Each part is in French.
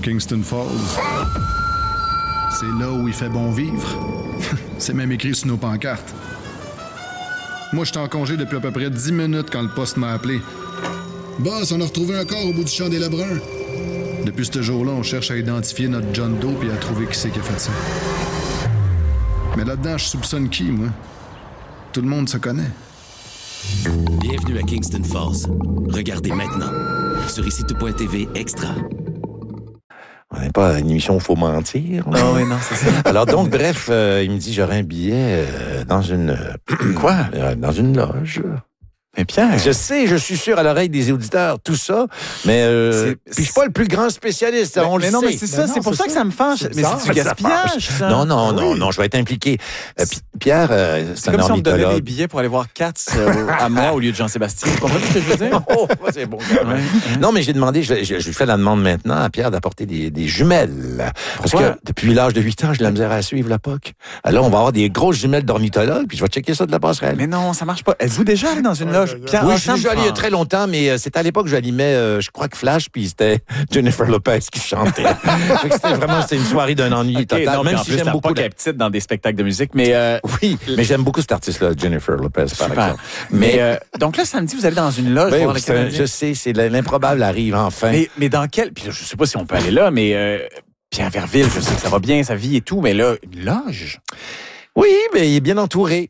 Kingston Falls. C'est là où il fait bon vivre. C'est même écrit sur nos pancartes. Moi, j'étais en congé depuis à peu près 10 minutes quand le poste m'a appelé. Boss, on a retrouvé un corps au bout du champ des Lebrun. Depuis ce jour-là, on cherche à identifier notre John Doe et à trouver qui c'est qui a fait ça. Mais là-dedans, je soupçonne qui, moi? Tout le monde se connaît. Bienvenue à Kingston Falls. Regardez maintenant sur ICITO.tv Extra. On n'est pas à une émission où il faut mentir. Non, oui, non, c'est ça. Alors donc, bref, il me dit, j'aurais un billet dans une... Quoi? Dans une loge. Mais Pierre... Je sais, je suis sûr à l'oreille des auditeurs, tout ça, mais puis je suis pas le plus grand spécialiste, on le sait. Mais non, mais c'est ça, c'est pour ça que ça me fâche. Mais c'est du gaspillage, ça. Non, je vais être impliqué. Pierre, c'est comme si on me donnait des billets pour aller voir Katz à moi au lieu de Jean-Sébastien. Vous comprenez ce que je veux dire? Oh, c'est bon. Non, mais j'ai demandé, je lui fais la demande maintenant à Pierre d'apporter des jumelles. Parce que depuis l'âge de 8 ans, j'ai de la misère à suivre la POC. Alors, on va avoir des grosses jumelles d'ornithologues, puis je vais checker ça de la passerelle. Mais non, ça marche pas. Êtes-vous déjà allé dans une loge? Pierre, oui, je suis déjà allé il y a très longtemps, mais c'était à l'époque que j'animais, je crois que Flash, puis c'était Jennifer Lopez qui chantait. C'était une soirée d'un ennui total. Non, même si j'aime beaucoup la petite dans des spectacles de musique, mais oui, mais j'aime beaucoup cet artiste-là, Jennifer Lopez, par exemple. Mais donc là, samedi, vous allez dans une loge voir le Canadien. Je sais, c'est l'improbable arrive enfin. Mais dans quel... Puis je sais pas si on peut aller là, mais Pierre Verville, je sais que ça va bien, sa vie et tout, mais là, une loge? Oui, mais il est bien entouré.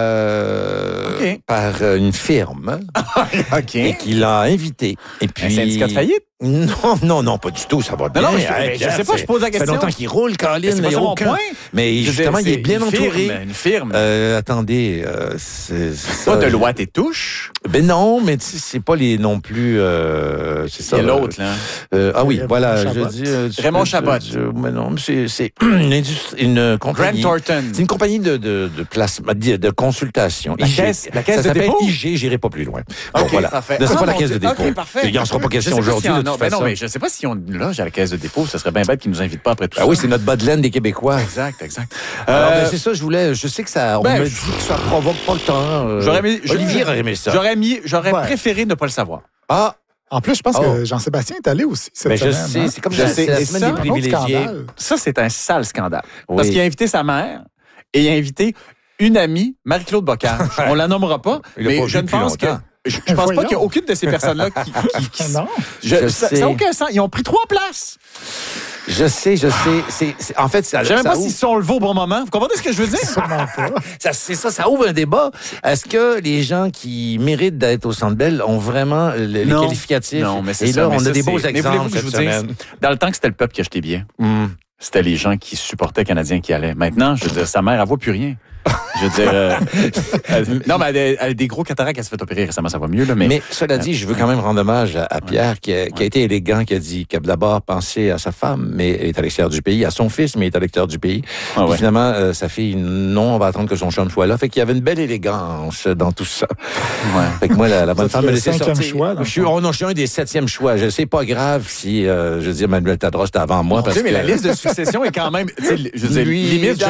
Par une firme et qui l'a invité. Et puis, un syndicat de faillite? Non, pas du tout, ça va bien. Non, je sais pas, je pose la question. Ça fait longtemps qu'il roule, Caroline. C'est pas ça mon point. Mais justement, il est bien entouré. Une firme. Attendez, c'est pas de loi tes touches? Ben non, mais c'est pas les non plus... c'est ça. Il y a l'autre, là. Oui, voilà, je dis... Raymond Chabot. Mais non, c'est une compagnie... Grant Thornton. C'est une compagnie de placement, de consultation. La caisse de dépôt? IG, j'irai pas plus loin. Bon, voilà. Parfait. C'est pas la caisse de dépôt. Okay, parfait. Il n'y en sera pas question aujourd'hui. Non, mais je sais pas si on loge à la caisse de dépôt. Ça serait bien bête qu'ils nous invitent pas après tout ça. Ah oui, c'est notre bas de laine des Québécois. Exact. Alors, c'est ça, je sais que ça, on me dit que ça provoque pas le temps. Olivier aurait aimé ça. J'aurais préféré ne pas le savoir. Ah! En plus, je pense que Jean-Sébastien est allé aussi cette semaine. Je sais, c'est comme c'est la semaine des privilégiés. Ça, c'est un sale scandale. Oui. Parce qu'il a invité sa mère et il a invité une amie, Marie-Claude Bocage. On la nommera pas, mais je ne pense que... Je pense pas qu'il y a aucune de ces personnes-là qui non. Ça n'a aucun sens. Ils ont pris 3 places. Je sais. En fait, ça. Je sais même pas s'ils sont levés au bon moment. Vous comprenez ce que je veux dire? Sûrement pas. Ça ouvre un débat. Est-ce que les gens qui méritent d'être au Centre Bell ont vraiment les qualificatifs? Non, mais c'est et ça. là, on a des beaux exemples. Mais voulez-vous que je vous dise, dans le temps que c'était le peuple qui achetait bien, c'était les gens qui supportaient le Canadien qui allaient. Maintenant, je veux dire, sa mère, elle voit plus rien. Je veux dire... non, mais elle a des gros cataractes, elle s'est fait opérer récemment, ça va mieux. Là, mais cela dit, je veux quand même rendre hommage à Pierre, qui a été élégant, qui a d'abord pensé à sa femme, mais elle est à l'extérieur du pays, à son fils, mais elle est à l'extérieur du pays. Et finalement, sa fille, non, on va attendre que son chum soit là. Fait qu'il y avait une belle élégance dans tout ça. Ouais. Fait que moi, la bonne femme me laissait sortir. Choix, je suis un des 7e choix. C'est pas grave si, je veux dire, Manuel Tadros était avant moi. Parce mais la liste de succession est quand même, je veux dire, limite,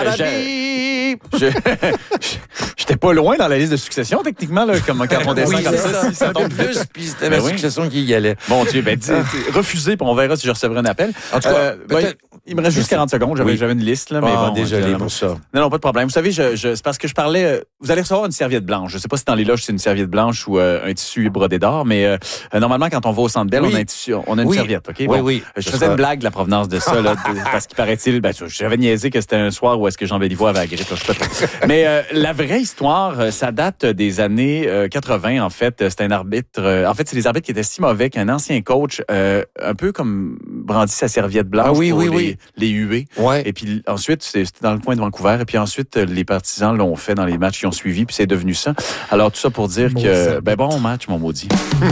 j'étais pas loin dans la liste de succession, techniquement, là, comme quand on descend comme ça. Ça tombe plus, puis c'était la succession qui y allait. Mon Dieu, refusé, puis on verra si je recevrai un appel. En tout cas, il me reste juste 40 secondes. J'avais une liste, là, mais bon. Désolé pour ça. Non, pas de problème. Vous savez, c'est parce que je parlais... Vous allez recevoir une serviette blanche. Je sais pas si dans les loges, c'est une serviette blanche ou un tissu brodé d'or, mais normalement, quand on va au Centre Bell, on a une serviette, OK? Oui. Je faisais une blague de la provenance de ça, là, parce qu'il paraît-il... j'avais niaisé que c'était un soir où est-ce que Jean Béliveau avait la grippe. Mais la vraie histoire, ça date des années 80, en fait. C'était un arbitre... en fait, c'est les arbitres qui étaient si mauvais qu'un ancien coach, un peu comme brandit sa serviette blanche pour les huées. Ouais. Et puis ensuite, c'était dans le coin de Vancouver. Et puis ensuite, les partisans l'ont fait dans les matchs qui ont suivi. Puis c'est devenu ça. Alors, tout ça pour dire que... bon match, mon maudit.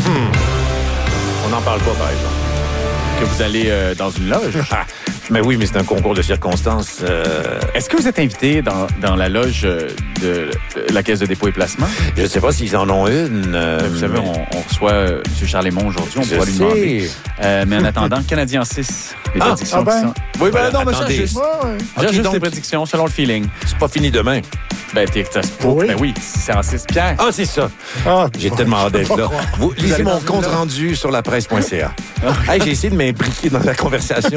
On n'en parle pas, par exemple. Que vous allez dans une loge. Mais oui, mais c'est un concours de circonstances. Est-ce que vous êtes invité dans la loge de la Caisse de dépôt et placement? Je ne sais pas s'ils en ont une. Vous savez, on reçoit M. Charles-Aymon aujourd'hui. On pourra lui demander. Mais en attendant, Canadien 6. Les prédictions qui sont... Oui, non, mais attendez. J'ai juste des prédictions selon le feeling. C'est pas fini demain. Ça se peut. Ben oui, c'est en 6. Pierre. Ah, c'est ça. J'ai tellement hâte d'être là. Vous lisez mon compte rendu sur lapresse.ca. J'ai essayé de m'impliquer dans la conversation.